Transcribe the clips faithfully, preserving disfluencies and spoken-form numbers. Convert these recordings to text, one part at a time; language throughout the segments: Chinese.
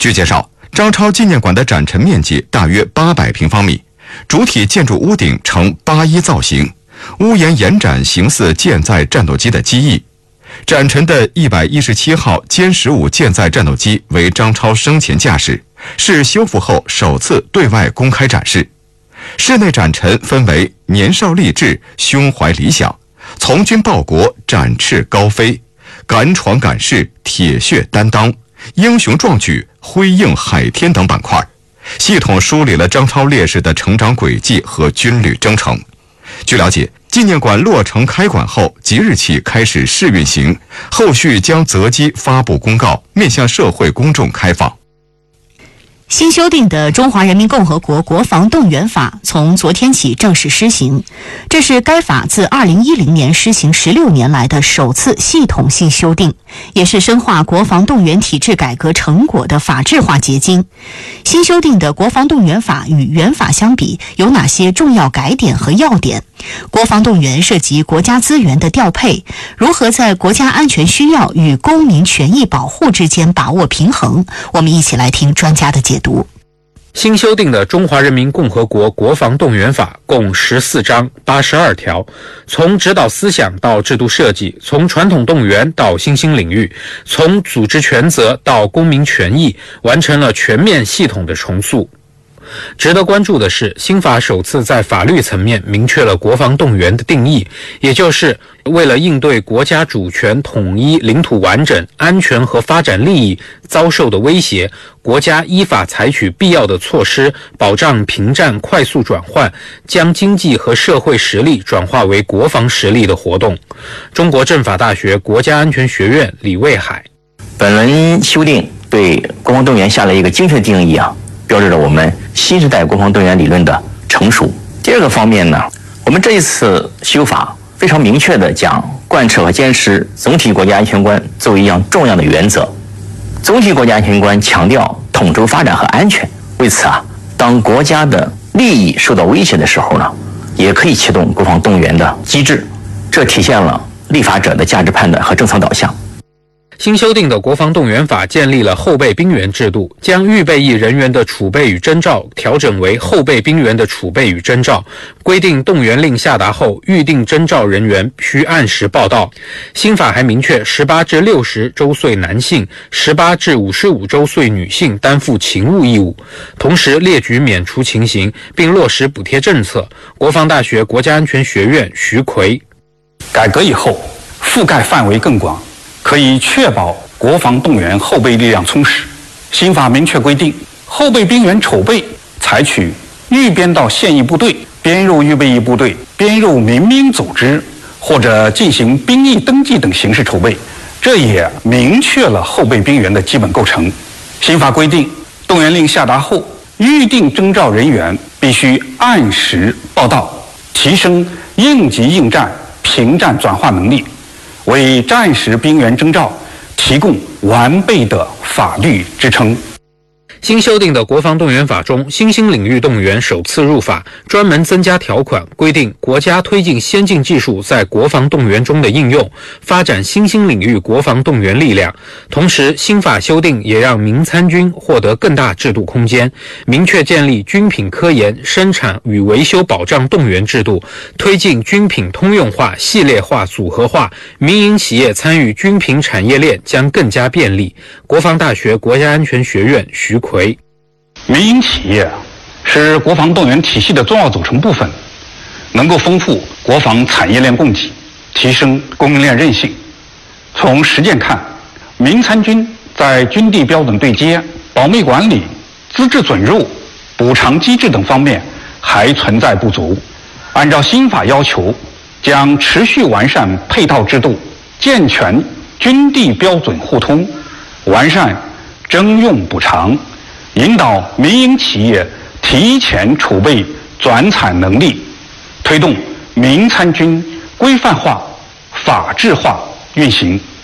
据介绍，张超纪念馆的展陈面积大约八百平方米，主体建筑屋顶呈八一造型，屋檐延展形似舰载战斗机的机翼。展陈的一百一十七号歼十五舰载战斗机为张超生前驾驶，是修复后首次对外公开展示。室内展陈分为年少励志、胸怀理想、从军报国、展翅高飞、敢闯敢试、铁血担当、英雄壮举、辉映海天等板块，系统梳理了张超烈士的成长轨迹和军旅征程。据了解，纪念馆落成开馆后，即日起开始试运行，后续将择机发布公告，面向社会公众开放。 新修订的《中华人民共和国国防动员法》从昨天起正式施行，这是该法自二零一零年施行十六年来的首次系统性修订，也是深化国防动员体制改革成果的法制化结晶。新修订的国防动员法与原法相比，有哪些重要改点和要点？国防动员涉及国家资源的调配，如何在国家安全需要与公民权益保护之间把握平衡？我们一起来听专家的解读。 新修订的《中华人民共和国国防动员法》共十四章八十二条，从指导思想到制度设计，从传统动员到新兴领域，从组织权责到公民权益，完成了全面系统的重塑。值得关注的是，新法首次在法律层面明确了国防动员的定义，也就是为了应对国家主权统一、领土完整、安全和发展利益遭受的威胁，国家依法采取必要的措施，保障平战快速转换，将经济和社会实力转化为国防实力的活动。中国政法大学国家安全学院李卫海： 本轮修订对国防动员下了一个精确定义啊，标志着我们新时代国防动员理论的成熟。第二个方面呢，我们这一次修法非常明确地讲贯彻和坚持总体国家安全观作为一项重要的原则。总体国家安全观强调统筹发展和安全，为此啊，当国家的利益受到威胁的时候呢，也可以启动国防动员的机制，这体现了立法者的价值判断和政策导向。 新修订的国防动员法建立了后备兵员制度，将预备役人员的储备与征召调整为后备兵员的储备与征召，规定动员令下达后，预定征召人员需按时报到。新法还明确十八至六十周岁男性、十八至五十五周岁女性担负勤务义务，同时列举免除情形，并落实补贴政策。国防大学国家安全学院徐奎： 改革以后，覆盖范围更广，可以确保国防动员后备力量充实。新法明确规定，后备兵员筹备采取预编到现役部队、编入预备役部队、编入民兵组织或者进行兵役登记等形式筹备，这也明确了后备兵员的基本构成。新法规定，动员令下达后，预定征召人员必须按时报到，提升应急应战、平战转化能力，为战时兵员征召提供完备的法律支撑。 新修订的国防动员法中，新兴领域动员首次入法，专门增加条款，规定国家推进先进技术在国防动员中的应用，发展新兴领域国防动员力量。同时，新法修订也让民参军获得更大制度空间，明确建立军品科研、生产与维修保障动员制度，推进军品通用化、系列化、组合化，民营企业参与军品产业链将更加便利。国防大学国家安全学院徐奎： 民营企业是国防动员体系的重要组成部分，能够丰富国防产业链供给，提升供应链韧性。从实践看，民参军在军地标准对接、保密管理、资质准入、补偿机制等方面还存在不足。按照新法要求，将持续完善配套制度，健全军地标准互通，完善征用补偿，引导民营企业提前储备转产能力，推动民参军规范化、法治化运行。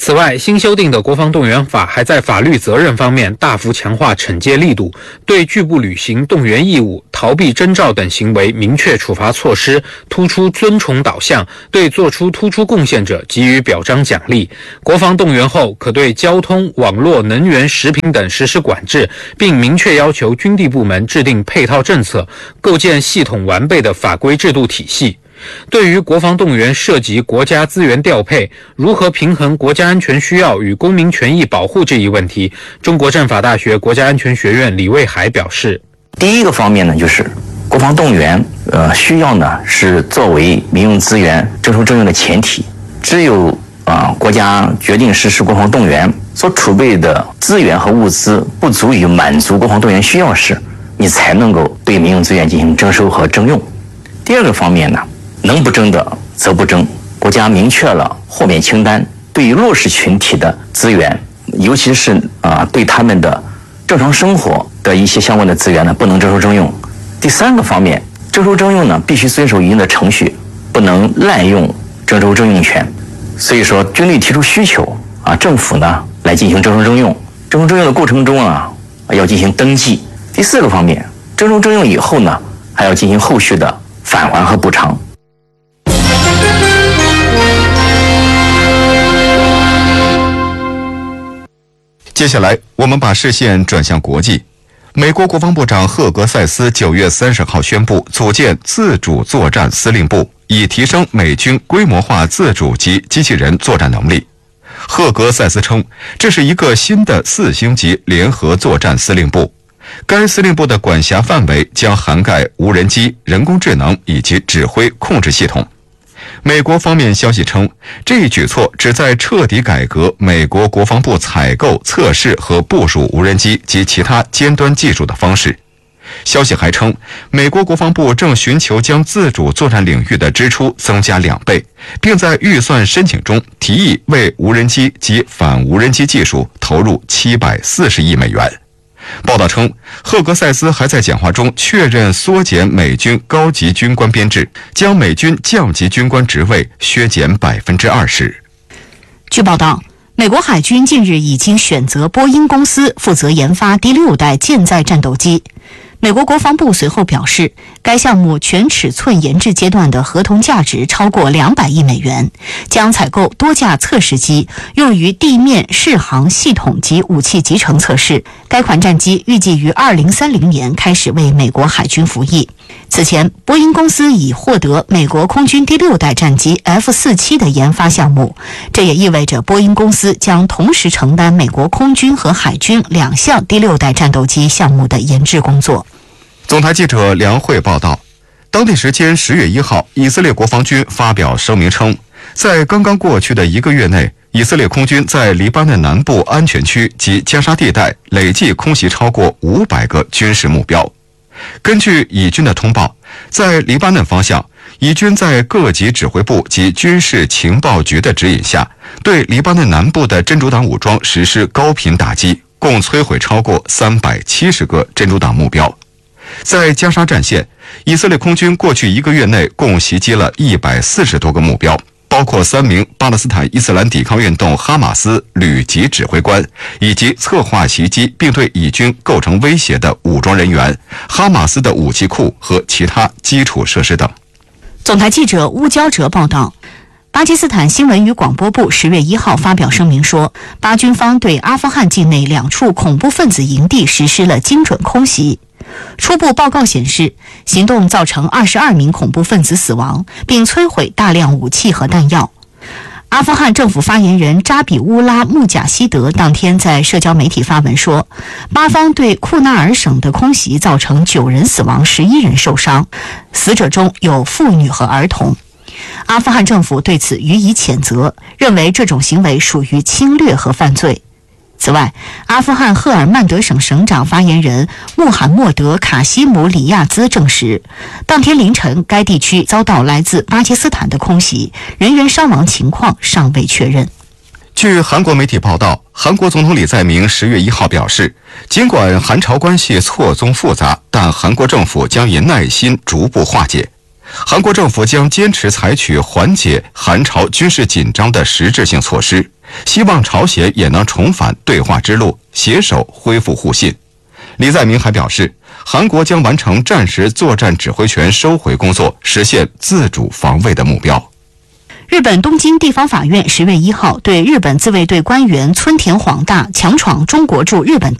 此外，新修订的国防动员法还在法律责任方面大幅强化惩戒力度，对拒不履行动员义务、逃避征召等行为明确处罚措施，突出尊崇导向，对做出突出贡献者给予表彰奖励。国防动员后，可对交通、网络、能源、食品等实施管制，并明确要求军地部门制定配套政策，构建系统完备的法规制度体系。对于国防动员涉及国家资源调配，如何平衡国家安全需要与公民权益保护这一问题，中国政法大学国家安全学院李卫海表示， 第一个方面呢，就是国防动员呃需要呢是作为民用资源征收征用的前提，只有啊、呃、国家决定实施国防动员所储备的资源和物资不足以满足国防动员需要时，你才能够对民用资源进行征收和征用。第二个方面呢，能不征的则不征，国家明确了豁免清单，对于弱势群体的资源，尤其是啊、呃、对他们的正常生活的一些相关的资源呢，不能征收征用。第三个方面，征收征用呢必须遵守一定的程序，不能滥用征收征用权。所以说，军队提出需求啊，政府呢来进行征收征用，征收征用的过程中啊要进行登记。第四个方面，征收征用以后呢，还要进行后续的返还和补偿。 接下来，我们把视线转向国际。美国国防部长赫格塞斯九月三十号宣布组建自主作战司令部，以提升美军规模化自主级机器人作战能力。赫格塞斯称，这是一个新的四星级联合作战司令部。该司令部的管辖范围将涵盖无人机、人工智能以及指挥控制系统。美国方面消息称，这一举措旨在彻底改革美国国防部采购、测试和部署无人机及其他尖端技术的方式。消息还称，美国国防部正寻求将自主作战领域的支出增加两倍，并在预算申请中提议为无人机及反无人机技术投入七百四十亿美元。报道称，赫格塞斯还在讲话中确认缩减美军高级军官编制，将美军降级军官职位削减百分之二十。 据报道，美国海军近日已经选择波音公司负责研发第六代舰载战斗机。美国国防部随后表示，该项目全尺寸研制阶段的合同价值超过两百亿美元，将采购多架测试机，用于地面适航系统及武器集成测试。该款战机预计于二零三零年开始为美国海军服役。此前，波音公司已获得美国空军第六代战机 F 四十七 的研发项目，这也意味着波音公司将同时承担美国空军和海军两项第六代战斗机项目的研制工作。 总台记者梁慧报道，当地时间十月一号，以色列国防军发表声明称，在刚刚过去的一个月内，以色列空军在黎巴嫩南部安全区及加沙地带累计空袭超过五百个军事目标。根据以军的通报，在黎巴嫩方向，以军在各级指挥部及军事情报局的指引下，对黎巴嫩南部的真主党武装实施高频打击，共摧毁超过三百七十个真主党目标。在加沙战线，以色列空军过去一个月内共袭击了一百四十多个目标，包括三名巴勒斯坦伊斯兰抵抗运动哈马斯旅级指挥官，以及策划袭击并对以军构成威胁的武装人员、哈马斯的武器库和其他基础设施等。 总台记者乌娇哲报道，巴基斯坦新闻与广播部十月一号发表声明说，巴军方对阿富汗境内两处恐怖分子营地实施了精准空袭。初步报告显示，行动造成二十二名恐怖分子死亡，并摧毁大量武器和弹药。阿富汗政府发言人扎比乌拉·穆贾希德当天在社交媒体发文说，巴方对库纳尔省的空袭造成九人死亡，十一人受伤，死者中有妇女和儿童。阿富汗政府对此予以谴责，认为这种行为属于侵略和犯罪。此外，阿富汗赫尔曼德省省长发言人穆罕默德·卡西姆里亚兹证实，当天凌晨该地区遭到来自巴基斯坦的空袭，人员伤亡情况尚未确认。 据韩国媒体报道，韩国总统李在明十月一号表示，尽管韩朝关系错综复杂，但韩国政府将以耐心逐步化解。韩国政府将坚持采取缓解韩朝军事紧张的实质性措施， 希望朝鲜也能重返对话之路，携手恢复互信。李在明还表示，韩国将完成战时作战指挥权收回工作，实现自主防卫的目标。 日本东京地方法院十月一号对日本自卫队官员村田晃大强闯中国驻日本